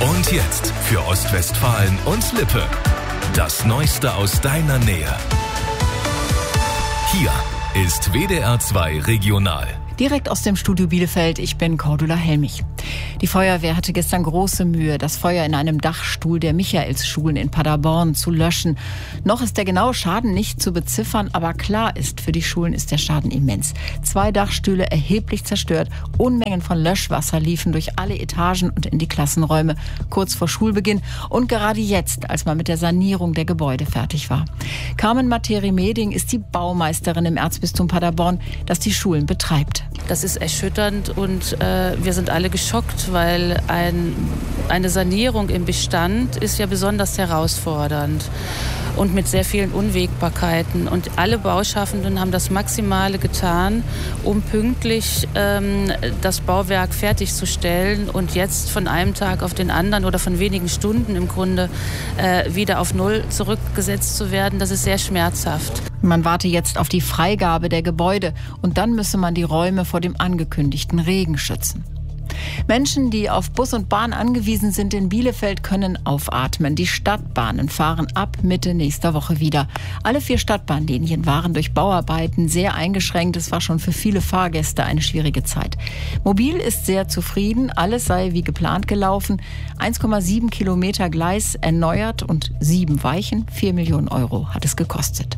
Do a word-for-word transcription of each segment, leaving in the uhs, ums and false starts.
Und jetzt für Ostwestfalen und Lippe. Das Neueste aus deiner Nähe. Hier ist W D R zwei Regional. Direkt aus dem Studio Bielefeld, ich bin Cordula Helmich. Die Feuerwehr hatte gestern große Mühe, das Feuer in einem Dachstuhl der Michaelsschulen in Paderborn zu löschen. Noch ist der genaue Schaden nicht zu beziffern, aber klar ist, für die Schulen ist der Schaden immens. Zwei Dachstühle erheblich zerstört, Unmengen von Löschwasser liefen durch alle Etagen und in die Klassenräume, kurz vor Schulbeginn und gerade jetzt, als man mit der Sanierung der Gebäude fertig war. Carmen Materi-Meding ist die Baumeisterin im Erzbistum Paderborn, das die Schulen betreibt. Das ist erschütternd und äh, wir sind alle geschockt, weil ein, eine Sanierung im Bestand ist ja besonders herausfordernd und mit sehr vielen Unwägbarkeiten. Und alle Bauschaffenden haben das Maximale getan, um pünktlich ähm, das Bauwerk fertigzustellen und jetzt von einem Tag auf den anderen oder von wenigen Stunden im Grunde äh, wieder auf Null zurückgesetzt zu werden. Das ist sehr schmerzhaft. Man warte jetzt auf die Freigabe der Gebäude und dann müsse man die Räume vor dem angekündigten Regen schützen. Menschen, die auf Bus und Bahn angewiesen sind in Bielefeld, können aufatmen. Die Stadtbahnen fahren ab Mitte nächster Woche wieder. Alle vier Stadtbahnlinien waren durch Bauarbeiten sehr eingeschränkt. Es war schon für viele Fahrgäste eine schwierige Zeit. Mobil ist sehr zufrieden. Alles sei wie geplant gelaufen. eins Komma sieben Kilometer Gleis erneuert und sieben Weichen. vier Millionen Euro hat es gekostet.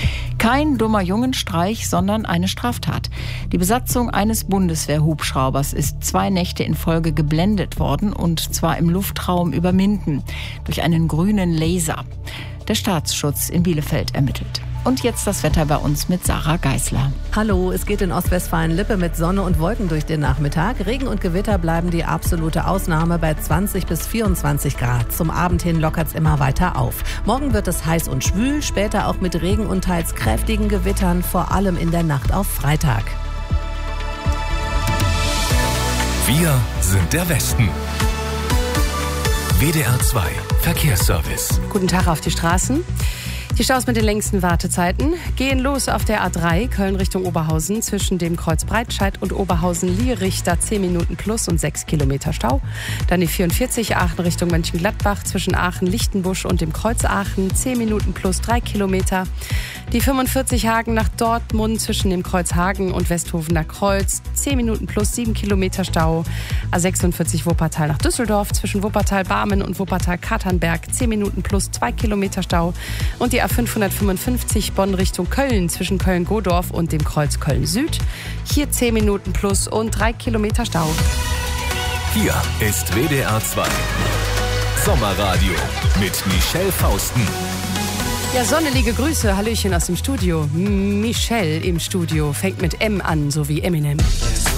Kein dummer Jungenstreich, sondern eine Straftat. Die Besatzung eines Bundeswehr-Hubschraubers ist zwei Nächte in Folge geblendet worden, und zwar im Luftraum über Minden durch einen grünen Laser. Der Staatsschutz in Bielefeld ermittelt. Und jetzt das Wetter bei uns mit Sarah Geisler. Hallo, es geht in Ostwestfalen-Lippe mit Sonne und Wolken durch den Nachmittag. Regen und Gewitter bleiben die absolute Ausnahme bei zwanzig bis vierundzwanzig Grad. Zum Abend hin lockert es immer weiter auf. Morgen wird es heiß und schwül, später auch mit Regen und teils kräftigen Gewittern, vor allem in der Nacht auf Freitag. Wir sind der Westen. W D R zwei Verkehrsservice. Guten Tag auf die Straßen. Die Staus mit den längsten Wartezeiten gehen los auf der A drei, Köln Richtung Oberhausen, zwischen dem Kreuz Breitscheid und Oberhausen-Lierichter zehn Minuten plus und sechs Kilometer Stau. Dann die vierundvierzig, Aachen Richtung Mönchengladbach, zwischen Aachen-Lichtenbusch und dem Kreuz Aachen, zehn Minuten plus drei Kilometer. Die fünfundvierzig, Hagen nach Dortmund, zwischen dem Kreuz Hagen und Westhofener Kreuz, zehn Minuten plus sieben Kilometer Stau. A sechsundvierzig, Wuppertal nach Düsseldorf, zwischen Wuppertal-Barmen und Wuppertal-Katernberg, zehn Minuten plus zwei Kilometer Stau. Und die A fünfhundertfünfundfünfzig, Bonn Richtung Köln, zwischen Köln-Godorf und dem Kreuz Köln-Süd. Hier zehn Minuten plus und drei Kilometer Stau. Hier ist W D R zwei Sommerradio mit Michelle Fausten. Ja, sonnelige Grüße, Hallöchen aus dem Studio. Michelle im Studio fängt mit M an, so wie Eminem.